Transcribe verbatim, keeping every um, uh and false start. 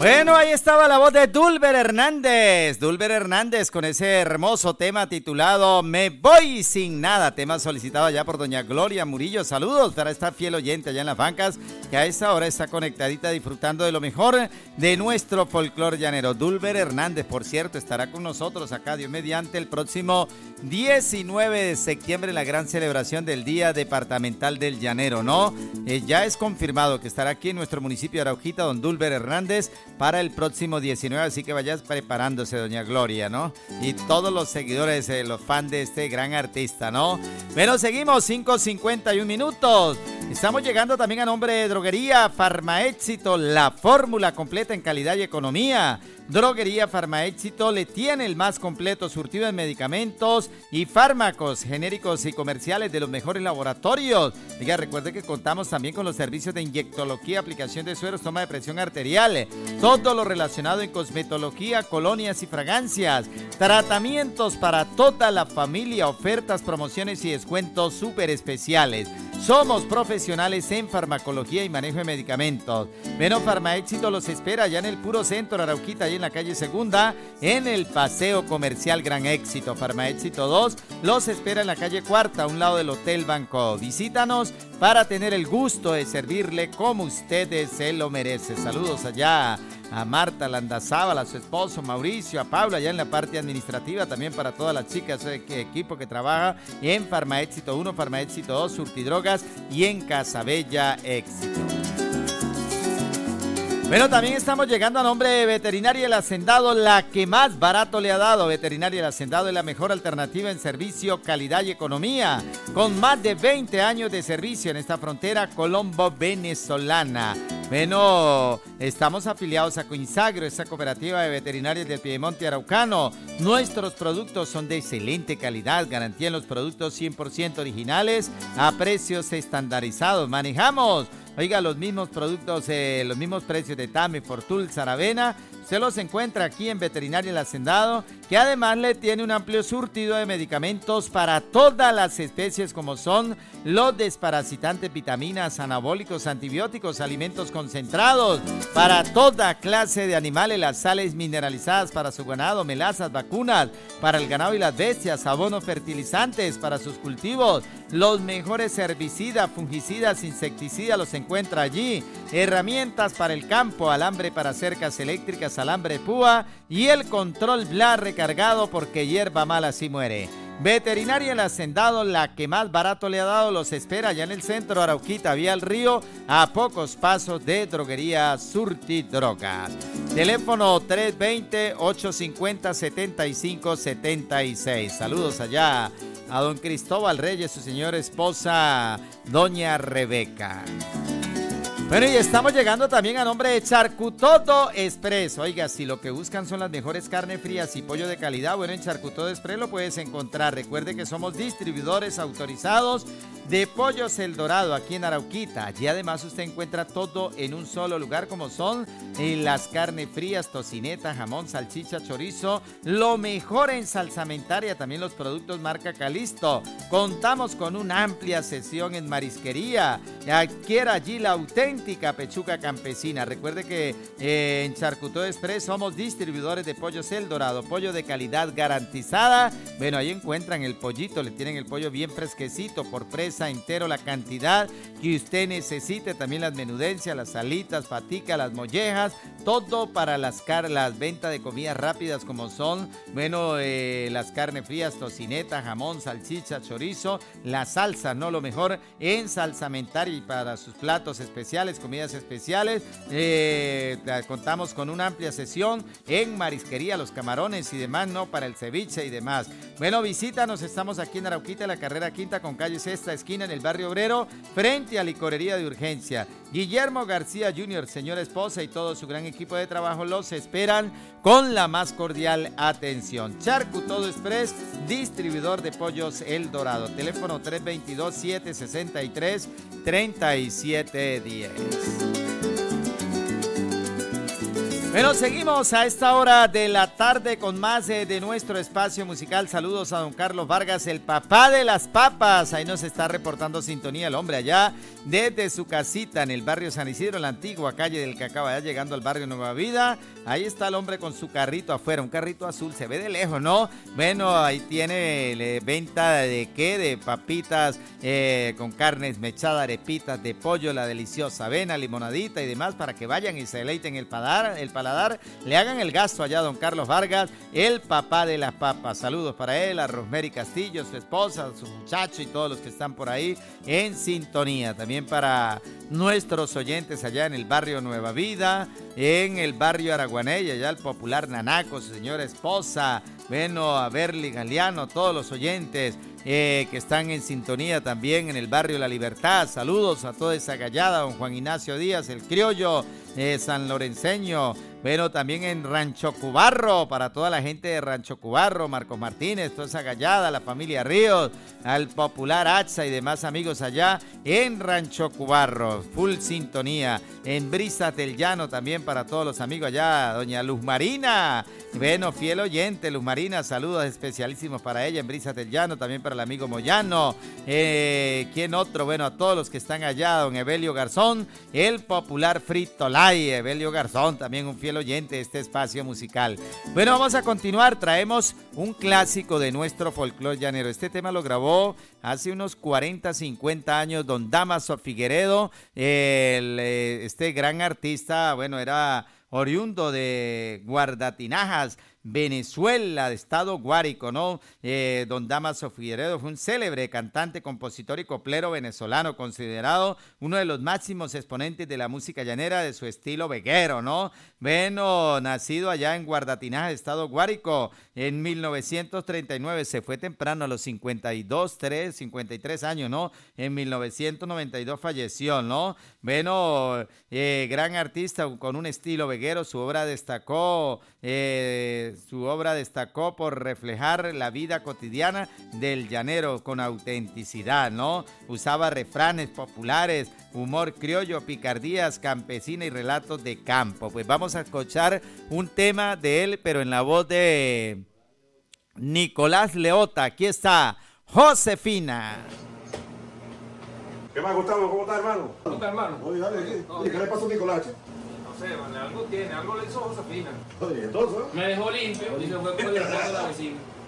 Bueno, ahí estaba la voz de Dulber Hernández. Dulber Hernández con ese hermoso tema titulado Me Voy Sin Nada, tema solicitado ya por doña Gloria Murillo. Saludos para esta fiel oyente allá en las bancas que a esta hora está conectadita disfrutando de lo mejor de nuestro folclor llanero. Dulber Hernández, por cierto, estará con nosotros acá, Dios mediante, el próximo diecinueve de septiembre en la gran celebración del Día Departamental del Llanero, ¿no? Eh, ya es confirmado que estará aquí en nuestro municipio de Arauquita, don Dulber Hernández, para el próximo diecinueve, así que vayas preparándose, doña Gloria, ¿no? Y todos los seguidores, eh, los fans de este gran artista, ¿no? Bueno, seguimos, cinco cincuenta y un minutos. Estamos llegando también a nombre de Droguería Farmaéxito, la fórmula completa en calidad y economía. Droguería Farmaéxito le tiene el más completo surtido de medicamentos y fármacos genéricos y comerciales de los mejores laboratorios. Oiga, recuerde que contamos también con los servicios de inyectología, aplicación de sueros, toma de presión arterial, todo lo relacionado en cosmetología, colonias y fragancias, tratamientos para toda la familia, ofertas, promociones y descuentos súper especiales. Somos profesionales en farmacología y manejo de medicamentos. Bueno, Farmaéxito los espera allá en el puro centro, Arauquita, ahí en la calle Segunda, en el Paseo Comercial Gran Éxito. Farmaéxito dos los espera en la calle Cuarta, a un lado del Hotel Banco. Visítanos para tener el gusto de servirle como ustedes se lo merecen. Saludos allá a Marta Landazábal, a su esposo Mauricio, a Paula, allá en la parte administrativa, también para todas las chicas de equipo que trabaja en Farmaéxito uno, Farmaéxito dos, Surtidrogas y en Casabella Éxito. Bueno, también estamos llegando a nombre de Veterinaria El Hacendado, la que más barato le ha dado. Veterinaria El Hacendado es la mejor alternativa en servicio, calidad y economía, con más de veinte años de servicio en esta frontera colombo-venezolana. Bueno, estamos afiliados a Coinsagro, esta cooperativa de veterinarios del Piedemonte Araucano. Nuestros productos son de excelente calidad, garantía en los productos cien por ciento originales a precios estandarizados. Manejamos, oiga, los mismos productos, eh, los mismos precios de Tame, Fortul, Saravena. Se los encuentra aquí en Veterinaria El Hacendado, que además le tiene un amplio surtido de medicamentos para todas las especies, como son los desparasitantes, vitaminas, anabólicos, antibióticos, alimentos concentrados, para toda clase de animales, las sales mineralizadas para su ganado, melazas, vacunas para el ganado y las bestias, abonos fertilizantes para sus cultivos, los mejores herbicidas, fungicidas, insecticidas los encuentra allí, herramientas para el campo, alambre para cercas eléctricas, alambre púa y el control Bla recargado, porque hierba mala sí muere. Veterinaria El Hacendado, la que más barato le ha dado, los espera ya en el centro, Arauquita, vía el río, a pocos pasos de Droguería Surtidrogas. Teléfono tres dos cero, ocho cinco cero, siete cinco siete seis. Saludos allá a don Cristóbal Reyes, su señora esposa, doña Rebeca. Bueno, y estamos llegando también a nombre de Charcutoto Express. Oiga, si lo que buscan son las mejores carnes frías y pollo de calidad, bueno, en Charcutoto Express lo puedes encontrar. Recuerde que somos distribuidores autorizados de Pollos El Dorado aquí en Arauquita. Allí además usted encuentra todo en un solo lugar, como son eh, las carnes frías, tocineta, jamón, salchicha, chorizo, lo mejor en salsamentaria, también los productos marca Calisto. Contamos con una amplia sesión en marisquería. Adquiera allí la auténtica pechuga campesina. Recuerde que eh, en Charcutoto Express somos distribuidores de Pollos El Dorado, pollo de calidad garantizada. Bueno, ahí encuentran el pollito, le tienen el pollo bien fresquecito por presa entero, la cantidad que usted necesite, también las menudencias, las alitas, patica, las mollejas, todo para las, car las ventas de comidas rápidas, como son, bueno, eh, las carnes frías, tocineta, jamón, salchicha, chorizo, la salsa, no lo mejor en salsamentaria y para sus platos especiales, comidas especiales. Eh, contamos con una amplia sesión en marisquería, los camarones y demás, no, para el ceviche y demás. Bueno, visítanos, estamos aquí en Arauquita, la carrera quinta con calle Sexta Esquina, en el barrio obrero, frente a Licorería de Urgencia. Guillermo García junior, señora esposa y todo su gran equipo de trabajo los esperan con la más cordial atención. Charcutoto Express, distribuidor de Pollos El Dorado. Teléfono tres dos dos, siete seis tres, tres siete uno cero. Bueno, seguimos a esta hora de la tarde con más eh, de nuestro espacio musical. Saludos a don Carlos Vargas, el papá de las papas. Ahí nos está reportando sintonía el hombre allá desde su casita en el barrio San Isidro, en la antigua calle del Cacao, allá llegando al barrio Nueva Vida. Ahí está el hombre con su carrito afuera, un carrito azul, se ve de lejos, ¿no? Bueno, ahí tiene eh, venta de qué, de papitas eh, con carnes mechadas, arepitas de pollo, la deliciosa avena, limonadita y demás para que vayan y se deleiten el paladar, el paladar, le hagan el gasto allá a don Carlos Vargas, el papá de las papas. Saludos para él, a Rosemary Castillo, su esposa, su muchacho y todos los que están por ahí en sintonía. También para nuestros oyentes allá en el barrio Nueva Vida, en el barrio Araguaney, allá el popular Nanaco, su señora esposa, bueno, a Berly Galeano, todos los oyentes eh, que están en sintonía también en el barrio La Libertad. Saludos a toda esa gallada, don Juan Ignacio Díaz, el criollo eh, san lorenseño. Bueno, también en Rancho Cubarro, para toda la gente de Rancho Cubarro, Marcos Martínez, toda esa gallada, la familia Ríos, al popular Atza y demás amigos allá en Rancho Cubarro, full sintonía. En Brisas del Llano también para todos los amigos allá, doña Luz Marina, bueno, fiel oyente, Luz Marina, saludos especialísimos para ella en Brisas del Llano, también para el amigo Moyano, eh, ¿quién otro? Bueno, a todos los que están allá, don Evelio Garzón, el popular Frito Lay, Evelio Garzón, también un fiel oyente de este espacio musical. Bueno, vamos a continuar, traemos un clásico de nuestro folclore llanero. Este tema lo grabó hace unos cuarenta, cincuenta años don Damaso Figueredo, el, este gran artista, bueno, era oriundo de Guardatinajas, Venezuela, de estado Guárico, ¿no? Eh, don Damaso Figueredo fue un célebre cantante, compositor y coplero venezolano, considerado uno de los máximos exponentes de la música llanera de su estilo veguero, ¿no? Bueno, nacido allá en Guardatinajas, estado Guárico, en mil novecientos treinta y nueve, se fue temprano a los cincuenta y dos, tres, cincuenta y tres años, ¿no? En mil novecientos noventa y dos falleció, ¿no? Bueno, eh, gran artista con un estilo veguero, su obra destacó, eh, su obra destacó por reflejar la vida cotidiana del llanero con autenticidad, ¿no? Usaba refranes populares, humor criollo, picardías campesinas y relatos de campo. Pues vamos a escuchar un tema de él, pero en la voz de Nicolás Leota. Aquí está Josefina. ¿Qué más, Gustavo? ¿Cómo está, hermano? ¿Cómo está, hermano? Oye, dale, ¿qué, Oye, ¿qué le pasó a Nicolás? No sé, vale, algo tiene, algo le hizo Josefina. Oye, entonces, ¿eh? Me dejó limpio y se fue con el esposo de la vecina.